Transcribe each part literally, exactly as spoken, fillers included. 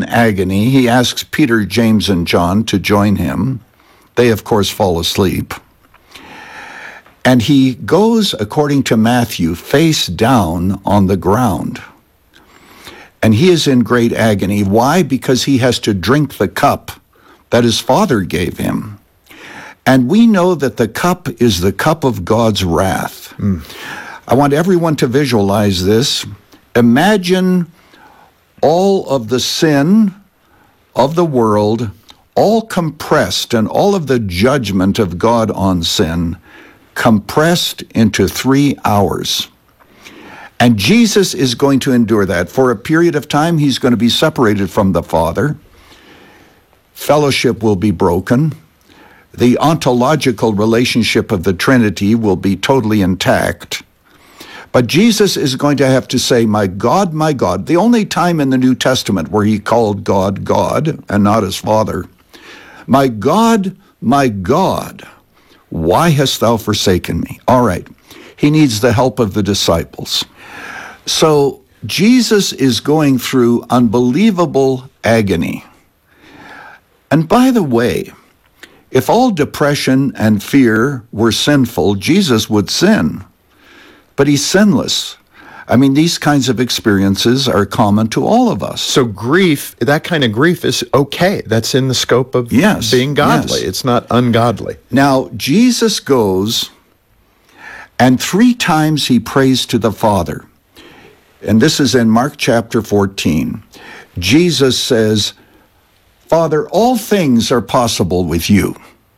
in agony. He asks Peter, James, and John to join him. They, of course, fall asleep. And he goes, according to Matthew, face down on the ground. And he is in great agony. Why? Because he has to drink the cup that his Father gave him. And we know that the cup is the cup of God's wrath. Mm. I want everyone to visualize this. Imagine all of the sin of the world, all compressed, and all of the judgment of God on sin compressed into three hours. And Jesus is going to endure that. For a period of time, he's going to be separated from the Father. Fellowship will be broken. The ontological relationship of the Trinity will be totally intact. But Jesus is going to have to say, my God, my God, the only time in the New Testament where he called God, God, and not his Father. My God, my God, why hast thou forsaken me? All right, he needs the help of the disciples. So Jesus is going through unbelievable agony. And by the way, if all depression and fear were sinful, Jesus would sin. But he's sinless. I mean, these kinds of experiences are common to all of us. So grief, that kind of grief is okay. That's in the scope of yes, being godly. Yes. It's not ungodly. Now, Jesus goes, and three times he prays to the Father. And this is in Mark chapter fourteen. Jesus says, Father, all things are possible with you.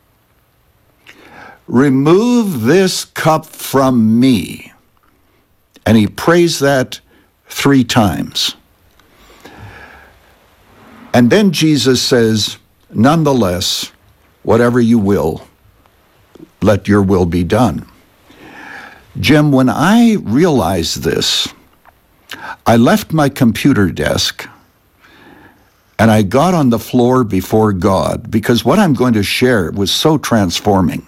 Remove this cup from me. And he prays that three times. And then Jesus says, nonetheless, whatever you will, let your will be done. Jim, when I realized this, I left my computer desk and I got on the floor before God because what I'm going to share was so transforming.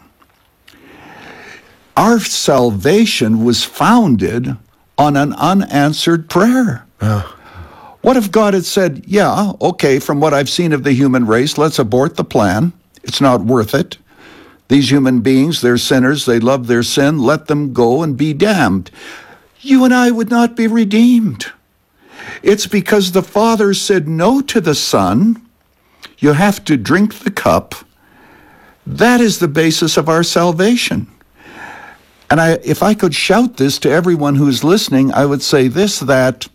Our salvation was founded on an unanswered prayer. Oh. What if God had said, yeah, okay, from what I've seen of the human race, let's abort the plan. It's not worth it. These human beings, they're sinners, they love their sin, let them go and be damned. You and I would not be redeemed. It's because the Father said no to the Son. You have to drink the cup. That is the basis of our salvation. And I, if I could shout this to everyone who's listening, I would say this, that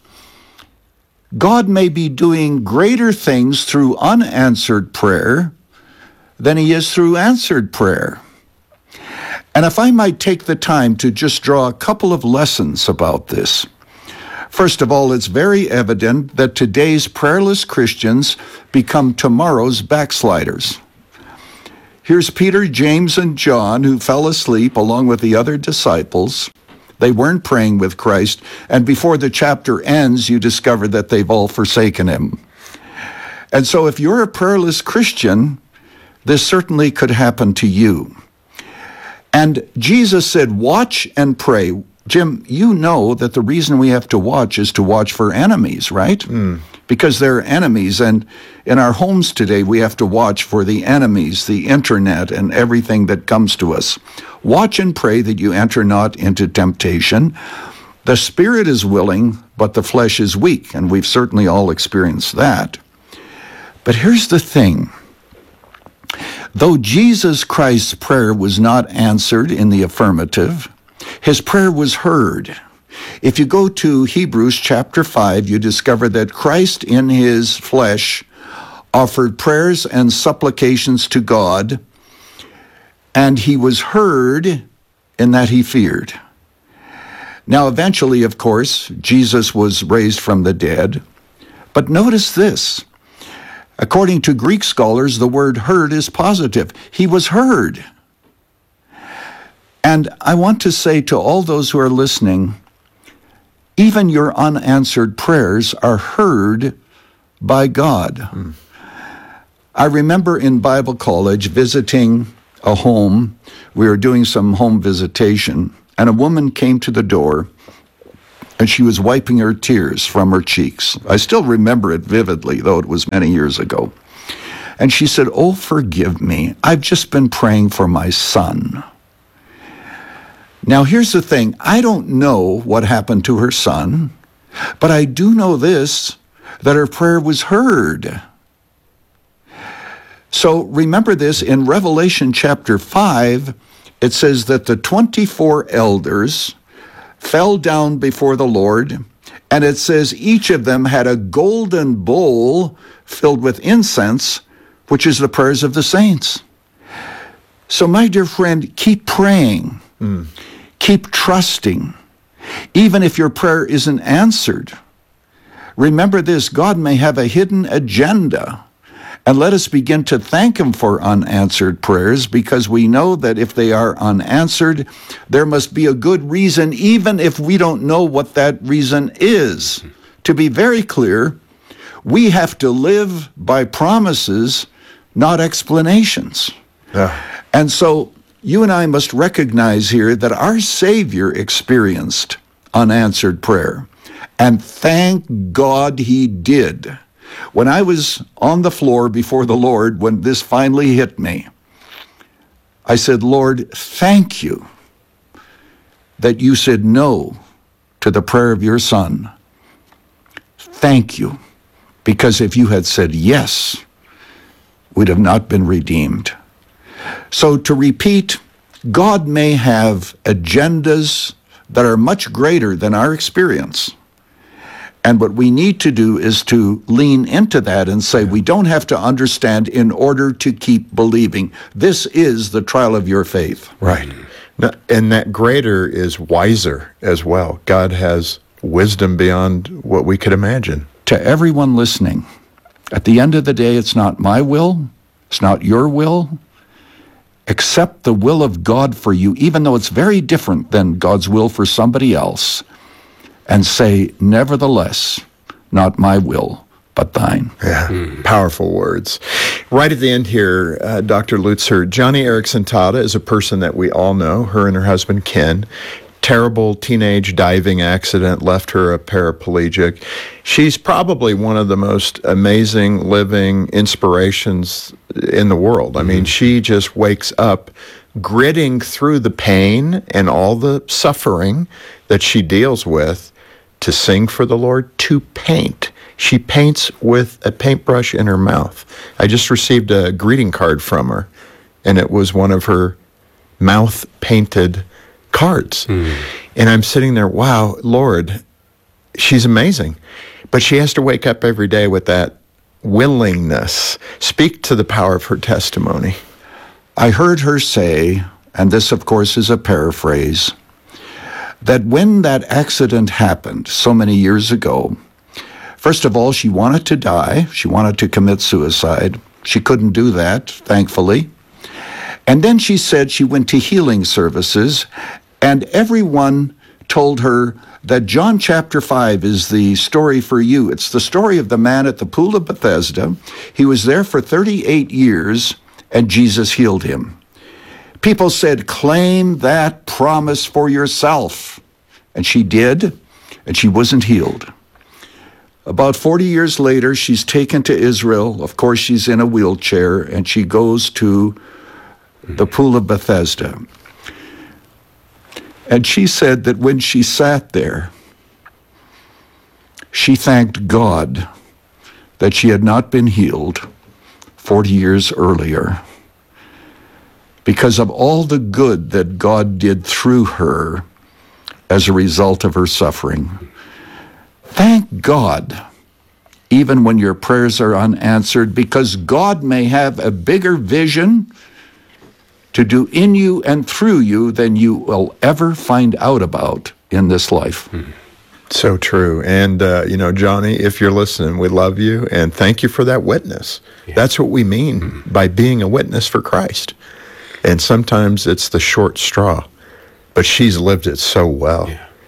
God may be doing greater things through unanswered prayer than he is through answered prayer. And if I might take the time to just draw a couple of lessons about this. First of all, it's very evident that today's prayerless Christians become tomorrow's backsliders. Here's Peter, James, and John, who fell asleep along with the other disciples. They weren't praying with Christ, and before the chapter ends, you discover that they've all forsaken him. And so if you're a prayerless Christian, this certainly could happen to you. And Jesus said, watch and pray. Jim, you know that the reason we have to watch is to watch for enemies, right? Mm. Because there are enemies, and in our homes today, we have to watch for the enemies, the internet, and everything that comes to us. Watch and pray that you enter not into temptation. The spirit is willing, but the flesh is weak, and we've certainly all experienced that. But here's the thing. Though Jesus Christ's prayer was not answered in the affirmative, his prayer was heard. If you go to Hebrews chapter five, you discover that Christ in his flesh offered prayers and supplications to God, and he was heard in that he feared. Now, eventually, of course, Jesus was raised from the dead. But notice this. According to Greek scholars, the word heard is positive. He was heard. And I want to say to all those who are listening, even your unanswered prayers are heard by God. Mm. I remember in Bible college visiting a home. We were doing some home visitation, and a woman came to the door, and she was wiping her tears from her cheeks. I still remember it vividly, though it was many years ago. And she said, "Oh, forgive me. I've just been praying for my son." Now, here's the thing. I don't know what happened to her son, but I do know this, that her prayer was heard. So remember this, in Revelation chapter five, it says that the twenty-four elders fell down before the Lord, and it says each of them had a golden bowl filled with incense, which is the prayers of the saints. So my dear friend, keep praying. Mm. Keep trusting. Even if your prayer isn't answered, remember this, God may have a hidden agenda. And let us begin to thank him for unanswered prayers, because we know that if they are unanswered, there must be a good reason, even if we don't know what that reason is. To be very clear, we have to live by promises, not explanations. Yeah. And so you and I must recognize here that our Savior experienced unanswered prayer. And thank God he did. When I was on the floor before the Lord, when this finally hit me, I said, "Lord, thank you that you said no to the prayer of your son. Thank you, because if you had said yes, we'd have not been redeemed." So to repeat, God may have agendas that are much greater than our experience. And what we need to do is to lean into that and say, we don't have to understand in order to keep believing. This is the trial of your faith. Right. Now, and that greater is wiser as well. God has wisdom beyond what we could imagine. To everyone listening, at the end of the day, it's not my will, it's not your will. Accept the will of God for you, even though it's very different than God's will for somebody else. And say, nevertheless, not my will, but thine. Yeah, mm. Powerful words. Right at the end here, uh, Doctor Lutzer, Joni Eareckson Tada is a person that we all know, her and her husband Ken. Terrible teenage diving accident left her a paraplegic. She's probably one of the most amazing living inspirations in the world. I mean, she just wakes up gritting through the pain and all the suffering that she deals with to sing for the Lord, to paint. She paints with a paintbrush in her mouth. I just received a greeting card from her, and it was one of her mouth-painted cards. Mm. And I'm sitting there, wow, Lord, she's amazing. But she has to wake up every day with that willingness. Speak to the power of her testimony. I heard her say, and this, of course, is a paraphrase, that when that accident happened so many years ago, first of all, she wanted to die. She wanted to commit suicide. She couldn't do that, thankfully. And then she said she went to healing services, and everyone told her that John chapter five is the story for you. It's the story of the man at the pool of Bethesda. He was there for thirty-eight years, and Jesus healed him. People said, claim that promise for yourself. And she did, and she wasn't healed. About forty years later, she's taken to Israel. Of course, she's in a wheelchair, and she goes to the pool of Bethesda. And she said that when she sat there, she thanked God that she had not been healed forty years earlier, because of all the good that God did through her as a result of her suffering. Thank God, even when your prayers are unanswered, because God may have a bigger vision to do in you and through you than you will ever find out about in this life. Mm-hmm. So true. And, uh, you know, Joni, if you're listening, we love you, and thank you for that witness. Yeah. That's what we mean mm-hmm. by being a witness for Christ. And sometimes it's the short straw, but she's lived it so well. Yeah.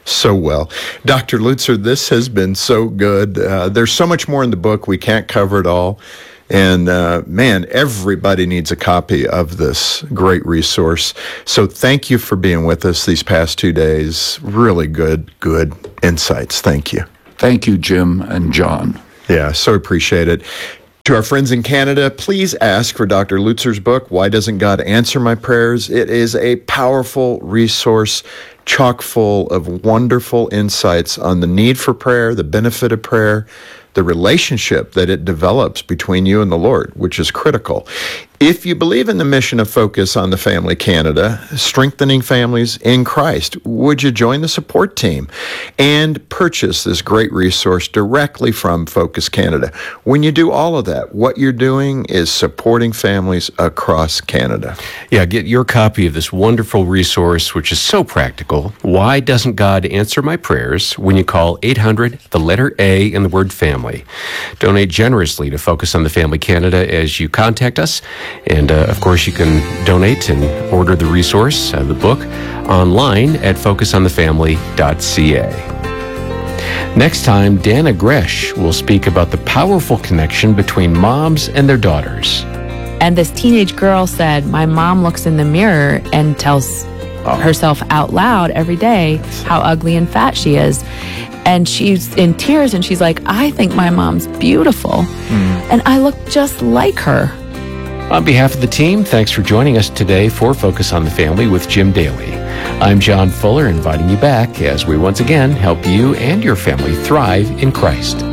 so well. Doctor Lutzer, this has been so good. Uh, there's so much more in the book. We can't cover it all. And uh, man, everybody needs a copy of this great resource. So thank you for being with us these past two days. Really good, good insights. Thank you. Thank you, Jim and John. Yeah, so appreciate it. To our friends in Canada, please ask for Doctor Lutzer's book, Why Doesn't God Answer My Prayers? It is a powerful resource, chock full of wonderful insights on the need for prayer, the benefit of prayer, the relationship that it develops between you and the Lord, which is critical. If you believe in the mission of Focus on the Family Canada, strengthening families in Christ, would you join the support team and purchase this great resource directly from Focus Canada? When you do all of that, what you're doing is supporting families across Canada. Yeah, get your copy of this wonderful resource, which is so practical. Why Doesn't God Answer My Prayers? When you call eight hundred, the letter A, and the word family. Donate generously to Focus on the Family Canada as you contact us. And, uh, of course, you can donate and order the resource, uh, the book, online at focus on the family dot c a. Next time, Dana Gresh will speak about the powerful connection between moms and their daughters. And this teenage girl said, my mom looks in the mirror and tells oh. herself out loud every day how ugly and fat she is. And she's in tears and she's like, I think my mom's beautiful. Mm. And I look just like her. On behalf of the team, thanks for joining us today for Focus on the Family with Jim Daly. I'm John Fuller, inviting you back as we once again help you and your family thrive in Christ.